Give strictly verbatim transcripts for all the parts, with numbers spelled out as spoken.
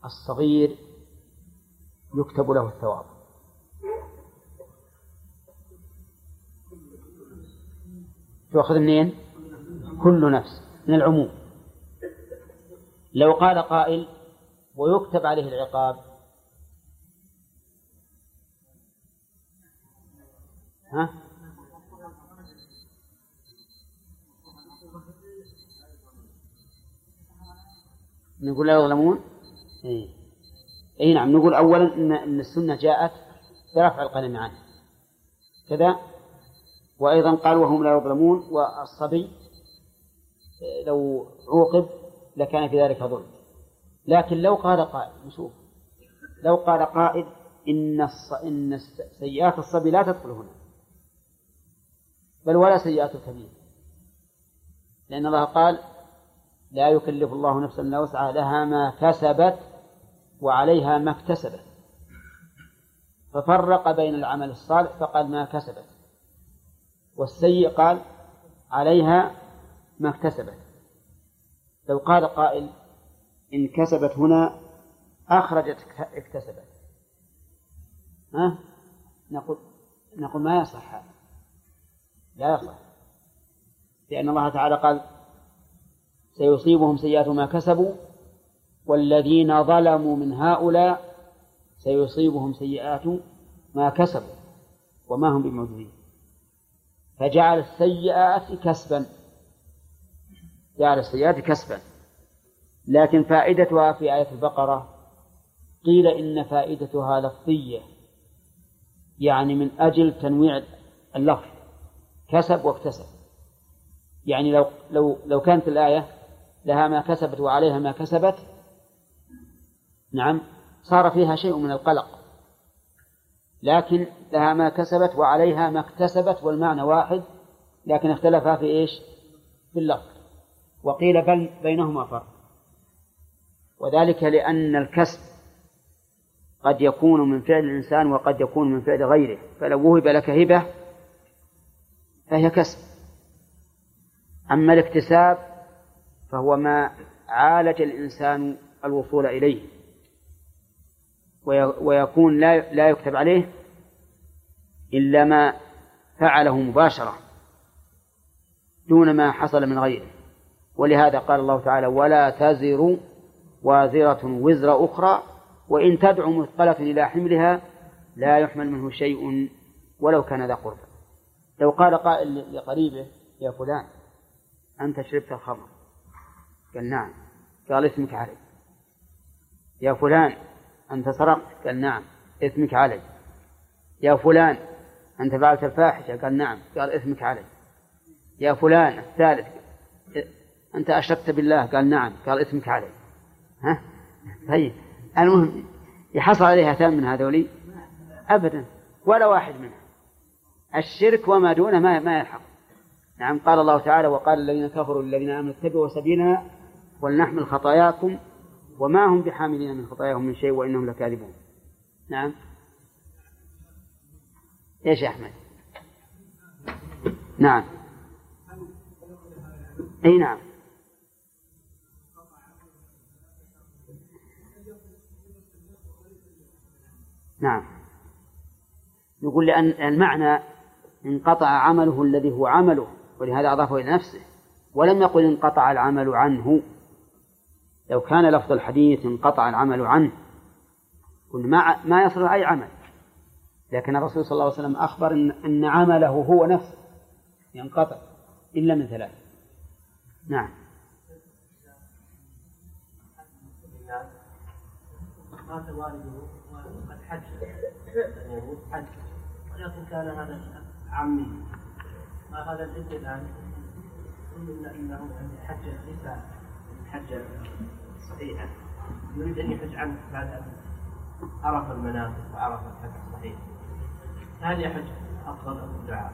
الصغير يكتب له الثواب. تأخذ منين؟ كل نفس، من العموم. لو قال قائل ويكتب عليه العقاب، ها؟ نقول لا يظلمون. إيه. أي نعم، نقول أولا إن, إن السنة جاءت برفع القلم عنه كذا، وأيضا قال وهم لا يظلمون، والصبي لو عوقب لكان في ذلك ظلم. لكن لو قال قائل، نشوف لو قال قائل إن إن سيئات الصبي لا تدخل هنا، بل ولا سيئات الكبير، لأن الله قال لا يكلف الله نفسا إلا وسعها لها ما كسبت وعليها ما اكتسبت، ففرق بين العمل الصالح فقال ما كسبت، والسيء قال عليها ما اكتسبت. لو قال قائل إن كسبت هنا أخرجت اكتسبت، ها؟ نقول نقول ما يصح هذا، لا يصح، لأن الله تعالى قال سيصيبهم سيئات ما كسبوا والذين ظلموا من هؤلاء سيصيبهم سيئات ما كسبوا وما هم بمعجزين، فجعل السيئات كسبا، جعل السيئات كسبا. لكن فائدتها في آية البقرة قيل إن فائدتها لفظية، يعني من أجل تنويع اللفظ، كسب واكتسب. يعني لو لو لو كانت الآية لها ما كسبت وعليها ما كسبت، نعم صار فيها شيء من القلق، لكن لها ما كسبت وعليها ما اكتسبت والمعنى واحد، لكن اختلفا في إيش؟ في اللفظ. وقيل بل بينهما فرق، وذلك لأن الكسب قد يكون من فعل الإنسان وقد يكون من فعل غيره، فلو وهب لك هبة فهي كسب، أما الاكتساب فهو ما عالج الإنسان الوصول إليه، ويكون لا لا يكتب عليه إلا ما فعله مباشرة دون ما حصل من غيره. ولهذا قال الله تعالى ولا تزر وازرة وزر أخرى وإن تدع مثقلة إلى حملها لا يحمل منه شيء ولو كان ذا قربى. لو قال قائل لقريبه يا فلان أنت شربت الخمر، قال نعم، قال اسمك علي. يا فلان أنت سرقت، قال نعم، اسمك علي. يا فلان أنت فعلت الفاحشة، قال نعم، قال اسمك علي. يا فلان الثالث أنت أشركت بالله، قال نعم، قال اسمك علي. ها؟ طيب المهم يحصل عليها ثام من هذولي أبدا ولا واحد منها، الشرك وما دونه ما ما يلحق. نعم قال الله تعالى وقال الذين كفروا للذين آمنوا اتبعوا سبيلنا ولنحمل خطاياكم وما هم بحاملين من خطاياهم من شيء وإنهم لكاذبون. نعم ايش يا أحمد؟ نعم اي نعم نعم نقول لأن المعنى انقطع عمله الذي هو عمله، ولهذا أضافه إلى نفسه، ولم يقل انقطع العمل عنه. لو كان لفظ الحديث انقطع العمل عنه قلنا ما ما يصل أي عمل، لكن الرسول صلى الله عليه وسلم أخبر إن, إن عمله هو نفسه ينقطع إلا من ثلاث. نعم مات والده وقد حج حج ولكن كان هذا عمي، ما هذا الجد الآن قلنا إنه حج ليس حج صحيحا، يريد أن يحج عنه بعد أن عرف المناسك وعرف الحج الصحيح، هل يحج أفضل أم الدعاء؟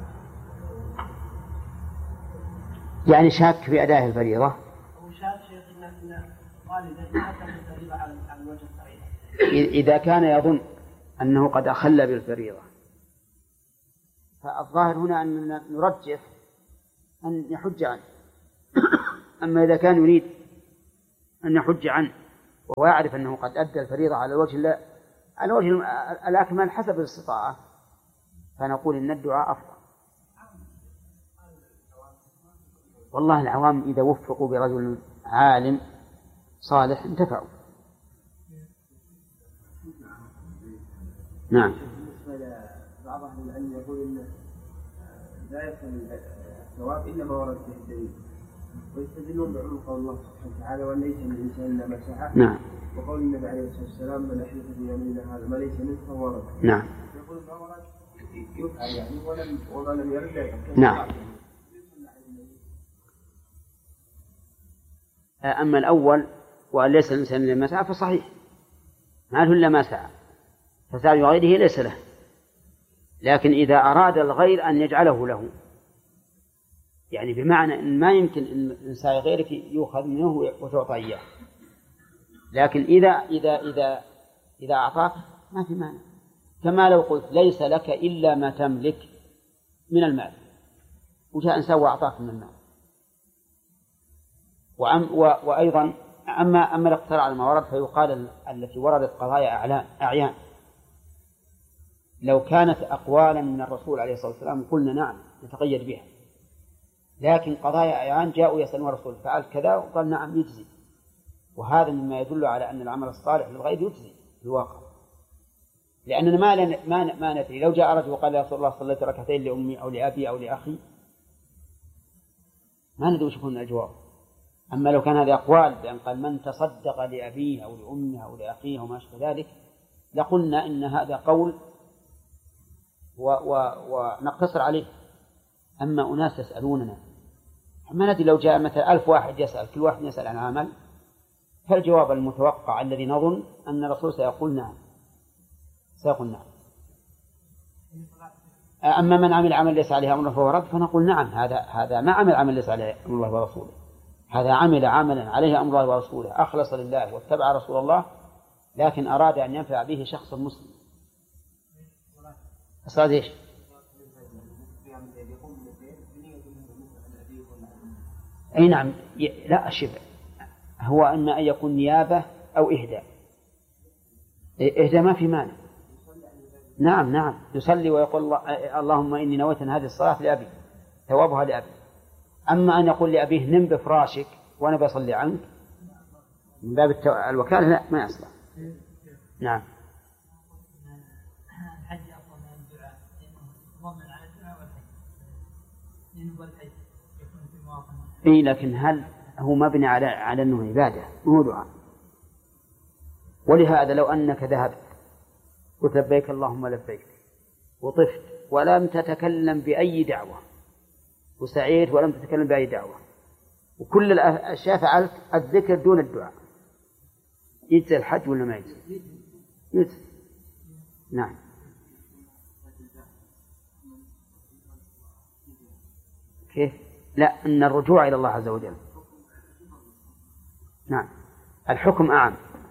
يعني شاك في أداء الفريضة؟ هو شاك شيخ إن والده أتى الفريضة على الوجه الصحيح. إذا كان يظن أنه قد أخل بالفريضة فالظاهر هنا أن نرجح أن يحج عنه. أما إذا كان يريد أن يحج عنه وهو يعرف أنه قد أدى الفريضة على الوجه على وجه الأكمل حسب الاستطاعة، فنقول إن الدعاء أفضل. والله العوام إذا وفقوا برجل عالم صالح انتفعوا. نعم. بالنسبة لبعض أهل العلم يقول إن لا يصل الثواب إلا ما ورد به الدليل، ويستدلون بعموم قول الله سبحانه وتعالى وأن ليس للإنسان إلا ما سعى. نعم. وقول النبي عليه الصلاة والسلام من أحلف بيمينه هذا ما ليس منه فهو ورد. نعم. يقول ما ورد يفعل يعني ولم وما لم يرد. نعم. أما الأول وأن ليس الإنسان إلا ما سعى فصحيح، ما له إلا ما سعى، فسعي غيره ليس له. لكن إذا أراد الغير أن يجعله له، يعني بمعنى أن ما يمكن أن سعي غيرك يؤخذ منه وتعطى إياه، لكن إذا إذا إذا إذا أعطاك ما في مانع، كما لو قلت ليس لك إلا ما تملك من المال، وجاء إنسان وأعطاك من المال. وأم وأيضا أما أما الاقتصار على ما ورد فيقال التي وردت قضايا أعلان أعيان، لو كانت أقوالا من الرسول عليه الصلاة والسلام قلنا نعم نتقيد بها، لكن قضايا أعيان جاءوا يسألون الرسول فعلت كذا وقال نعم يجزي، وهذا مما يدل على أن العمل الصالح للغير يجزي في الواقع، لأننا ما ما ما ندري لو جاء رجل وقال يا رسول الله صليت ركعتين لأمي أو لأبي أو لأخي ما ندري وش يكون الجواب. أما لو كان هذه أقوال بأن قال من تصدق لأبيه أو لأمه أو لأخيه وما أشبه ذلك لقلنا إن هذا قول ونقتصر عليه. أما أناس يسألوننا ما ندري لو جاء مثلا ألف واحد يسأل كل واحد يسأل عن عمل، فالجواب المتوقع الذي نظن أن الرسول سيقول نعم سيقول نعم. أما من عمل عمل ليس عليه أمر الله فهو رد، فنقول نعم هذا هذا ما عمل عمل ليس عليه أمر الله ورسوله، هذا عمل عملا عليه أمر الله ورسوله، أخلص لله واتبع رسول الله، لكن أراد أن ينفع به شخص مسلم. أصاد إيش؟ أي نعم. لا شبه هو إما أن يكون نيابة أو إهداء. إهداء ما في مانع. نعم نعم يصلي ويقول الله اللهم إني نويت هذه الصلاة لأبي ثوابها لأبي. أما أن يقول لأبيه نم بفراشك وأنا بصلي عنك من باب الوكالة لا ما يصلح. نعم. الحج أفضل من الدعاء لأنه ضمن على الدعاء والحج، لأنه والحج يكون في مواطن. إيه لكن هل هو مبني على على أنه عبادة مو دعاء؟ ولهذا لو أنك ذهبت قلت لبيك اللهم لبيك وطفت ولم تتكلم بأي دعوة وسعيت ولم تتكلم بأي دعوة وكل الأشياء فعلت الذكر دون الدعاء، يجزي الحج ولا ما يجزي؟ يجزي. نعم. كيف؟ لا أن الرجوع إلى الله عز وجل. نعم. الحكم أعم،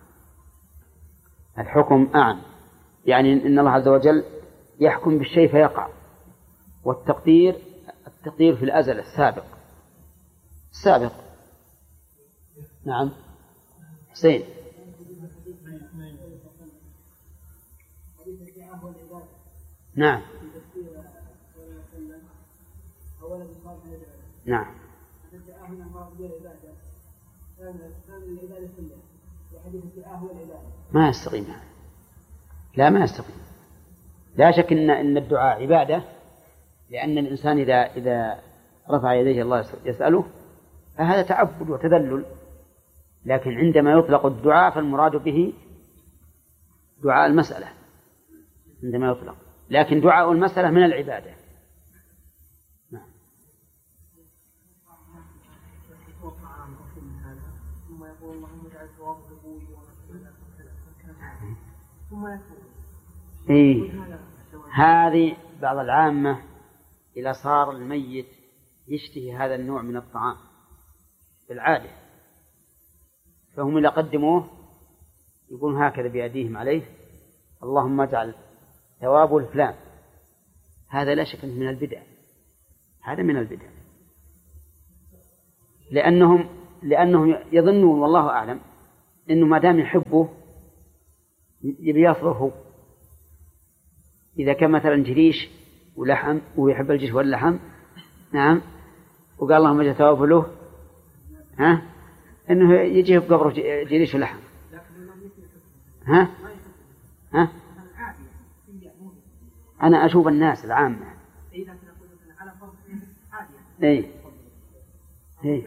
الحكم أعم، يعني إن الله عز وجل يحكم بالشيء فيقع، والتقدير التقدير في الأزل السابق السابق. نعم. حسين. نعم. نعم. ما يستقيم هذا، لا ما يستقيم. لا شك إن إن الدعاء عبادة، لأن الإنسان إذا إذا رفع يديه الله يسأله فهذا تعبد وتذلل، لكن عندما يطلق الدعاء فالمراد به دعاء المسألة عندما يطلق، لكن دعاء المسألة من العبادة. نعم. إيه هذه بعض العامة إذا صار الميت يشتهي هذا النوع من الطعام بالعادة فهم إذا قدموه يقولون هكذا بأيديهم عليه اللهم اجعل ثوابه الفلان. هذا لا شك من البدع، هذا من البدع، لأنهم لأنهم يظنون والله أعلم إنه ما دام يحبه يبي يصبر هو. إذا كان مثلا جريش ولحم ويحب الجريش واللحم، نعم، وقال اللهم اجعل ثوابه له، ها، إنه يجي بقبره جريش ولحم، ها ها أنا أشوف الناس العامة إيه إيه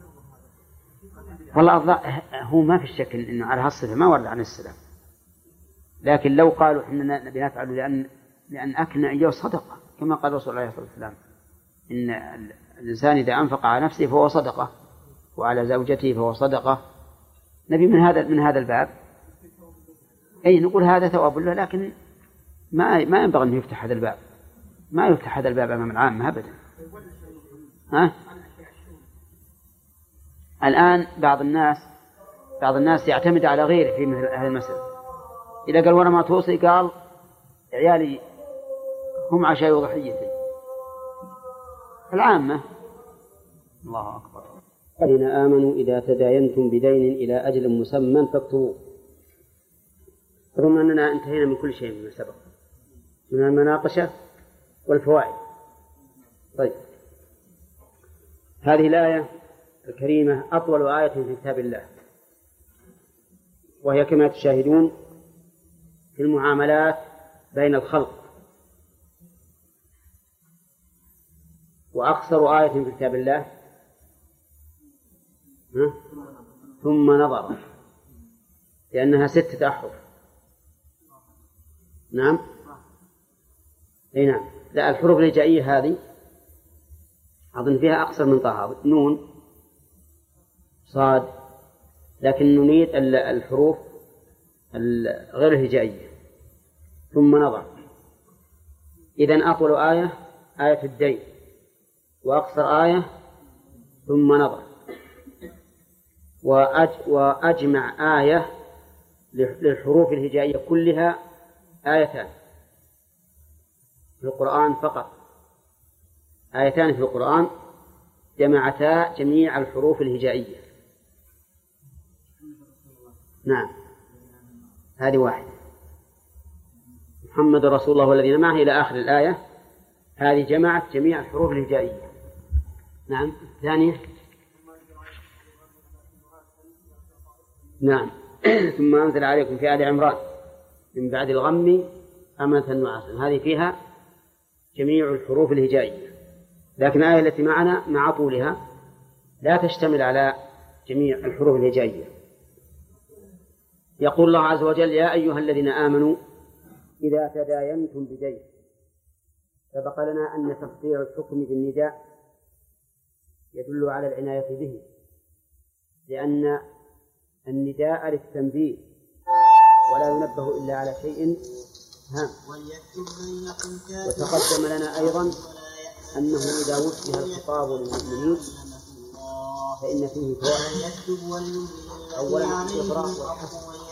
والله هو ما في الشك إنه على هالصفة ما ورد عن السلف، لكن لو قالوا إننا نبي نفعل لأن لأن أكلنا إياه صدقة، كما قال رسول الله صلى الله عليه وسلم إن الإنسان إذا أنفق على نفسه فهو صدقة وعلى زوجته فهو صدقة، نبي من هذا من هذا الباب أي نقول هذا ثواب الله، لكن ما ما ينبغي أن يفتح هذا الباب، ما يفتح هذا الباب أمام العامة أبدا. ها؟ الآن بعض الناس بعض الناس يعتمد على غيره في مثل هذه المسألة، إذا قال وأنا ما توصي قال عيالي هم عشاء وضحيتي العامة. الله أكبر. الذين آمنوا إذا تداينتم بدين إلى أجل مسمى فاكتبوه. رغم أننا انتهينا من كل شيء مما سبق من المناقشة والفوائد. طيب، هذه الآية الكريمة أطول آية في كتاب الله، وهي كما تشاهدون في المعاملات بين الخلق، وأقصر آية في كتاب الله ثم نظر، لأنها ستة أحرف. نعم أي نعم، لا الحروف الهجائية هذه أظن فيها أقصر من طه، نون صاد، لكن نريد الحروف غير الهجائية. ثم نظر، إذن أطول آية آية الدين، وأقصر آية ثم نظر، وأج وأجمع آية للحروف الهجائية كلها آيتان في القرآن فقط، آيتان في القرآن جمعتا جميع الحروف الهجائية. نعم، هذه واحدة، محمد رسول الله والذين معه إلى آخر الآية، هذه جمعت جميع الحروف الهجائية. نعم، ثانية نعم ثم أنزل عليكم في آل عمران من بعد الغم أمنة نعاسا، هذه فيها جميع الحروف الهجائية، لكن الآية التي معنا مع طولها لا تشتمل على جميع الحروف الهجائية. يقول الله عز وجل: يا أيها الذين آمنوا إذا تداينتم بدين. سبق لنا أن تفسير الحكم بالنداء يدل على العناية به، لأن النداء للتنبيه ولا ينبه إلا على شيء هام. وتقدم لنا أيضا أنه إذا وجه الخطاب للمؤمنين فإن فيه فوائد. أولا الإقراء والحث